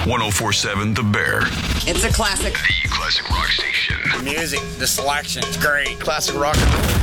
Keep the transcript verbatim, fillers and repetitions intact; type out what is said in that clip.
ten forty-seven The Bear. It's a classic. The classic rock station. The music, the selection, it's great. Classic rock and roll.